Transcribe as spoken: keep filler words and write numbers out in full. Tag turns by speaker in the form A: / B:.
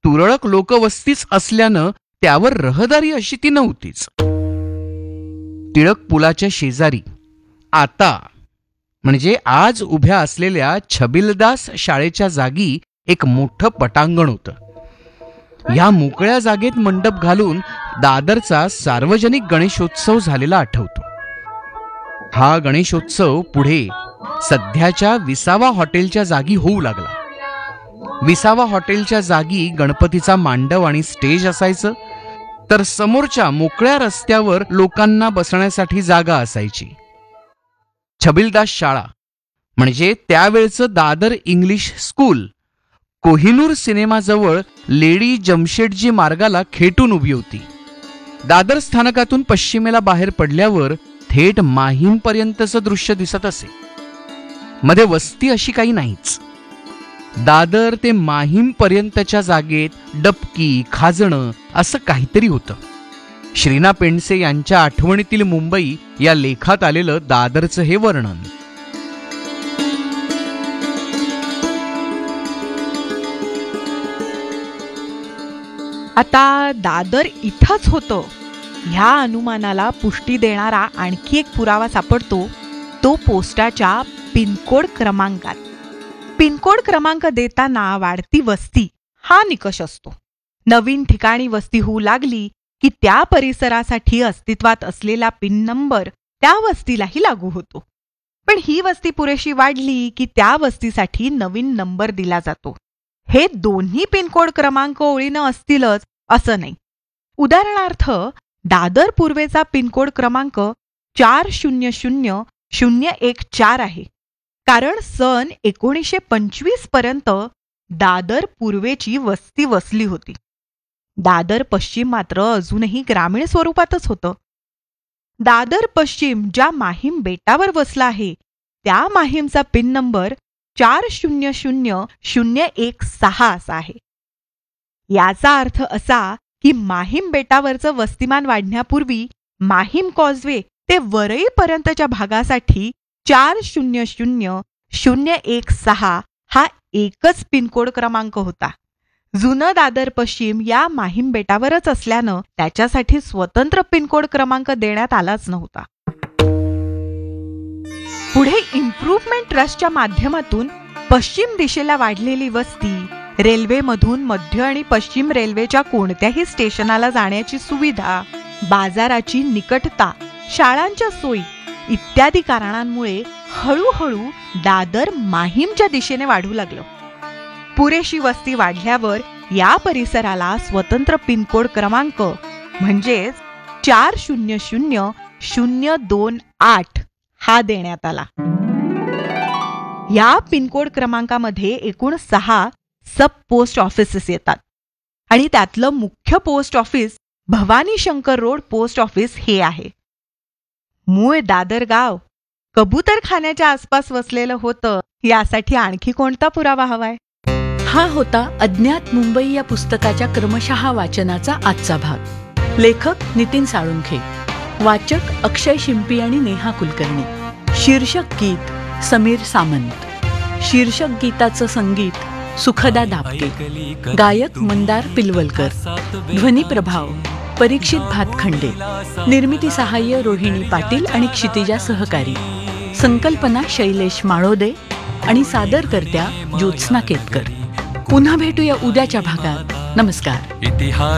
A: तुरळक लोकवस्तीच असल्यानं त्यावर रहदारी अशी ती नव्हतीच. टिळक पुलाच्या शेजारी आता म्हणजे आज उभ्या असलेल्या छबिलदास शाळेच्या जागी एक मोठं पटांगण होतं. या मोकळ्या जागेत मंडप घालून दादरचा सार्वजनिक गणेशोत्सव झालेला आठवतो. हा गणेशोत्सव पुढे सध्याच्या विसावा हॉटेलच्या जागी होऊ लागला. विसावा हॉटेलच्या जागी गणपतीचा मांडव आणि स्टेज असायचं, तर समोरच्या मोकळ्या रस्त्यावर लोकांना बसण्यासाठी जागा असायची. छबिलदास शाळा म्हणजे त्यावेळचं Dadar English school Kohinoor सिनेमाजवळ lady Jamshedji मार्गाला खेटून उभी होती. दादर स्थानकातून पश्चिमेला बाहेर पडल्यावर थेट माहीमपर्यंतचं दृश्य दिसत असे. मध्ये वस्ती अशी काही नाहीच. दादर ते माहीमपर्यंतच्या जागेत डबकी खाजणं असं काहीतरी होतं. श्रीना पेंडसे यांच्या आठवणीतील मुंबई या लेखात आलेलं दादरचं हे वर्णन.
B: आता दादर इथंच होतं ह्या अनुमानाला पुष्टी देणारा आणखी एक पुरावा सापडतो, तो पोस्टाच्या पिनकोड क्रमांकात. पिनकोड क्रमांक देताना वाढती वस्ती हा निकष असतो. नवीन ठिकाणी वस्ती होऊ लागली की त्या परिसरासाठी अस्तित्वात असलेला पिन नंबर त्या वस्तीलाही लागू होतो. पण ही वस्ती पुरेशी वाढली की त्या वस्तीसाठी नवीन नंबर दिला जातो. हे दोन्ही पिनकोड क्रमांक ओळीनं असतीलच असं नाही. उदाहरणार्थ दादर पूर्वेचा पिनकोड क्रमांक चार शून्य शून्य शून्य एक चार आहे, कारण सन एकोणीसशे पंचवीस पर्यंत दादर पूर्वेची वस्ती वसली होती. दादर पश्चिम मात्र अजूनही ग्रामीण स्वरूपातच होतं. दादर पश्चिम ज्या माहीम बेटावर वसला आहे त्या माहीमचा पिन नंबर चार शून्य शून्य शून्य एक सहा असा आहे. याचा अर्थ असा की माहीम बेटावरचं वस्तिमान वाढण्यापूर्वी माहीम कॉजवे ते वरईपर्यंतच्या भागासाठी चार शून्य शून्य शून्य एक सहा हा एकच पिनकोड क्रमांक होता. जुनं दादर पश्चिम या माहीम बेटावरच असल्यानं त्याच्यासाठी स्वतंत्र पिनकोड क्रमांक देण्यात आलाच नव्हता. पुढे इम्प्रूव्हमेंट ट्रस्टच्या माध्यमातून पश्चिम दिशेला वाढलेली वस्ती, रेल्वेमधून मध्य आणि पश्चिम रेल्वेच्या कोणत्याही स्टेशनाला जाण्याची सुविधा, बाजाराची निकटता, शाळांच्या सोयी इत्यादी कारणांमुळे हळूहळू दादर माहीमच्या दिशेने वाढू लागलं. पुरेशी वस्ती वाढल्यावर या परिसराला स्वतंत्र पिनकोड क्रमांक म्हणजेच चार शून्य शून्य शून्य दोन आठ हा देण्यात आला. या पिनकोड क्रमांकामध्ये एकूण सहा सब पोस्ट ऑफिसेस येतात आणि त्यातलं मुख्य post office Bhavani Shankar road post office हे आहे. मूळ दादर गाव कबूतरखान्याच्या आसपास वसलेलं होतं यासाठी आणखी कोणता पुरावा हवाय?
C: हा होता अज्ञात मुंबई या पुस्तकाच्या क्रमशः वाचनाचा आजचा भाग. लेखक नितीन साळुंखे, वाचक अक्षय शिंपी आणि नेहा कुलकर्णी. शीर्षक गीत समीर सामंत. शीर्षक गीताचं संगीत सुखदा दापके. गायक मंदार पिलवलकर. ध्वनी प्रभाव परीक्षित भातखंडे. निर्मिती सहाय्य रोहिणी पाटील आणि क्षितिजा सहकारी. संकल्पना शैलेश माळोदे आणि सादरकर्त्या ज्योत्स्ना केतकर. पुन्हा भेटूया उद्याच्या भागात. नमस्कार.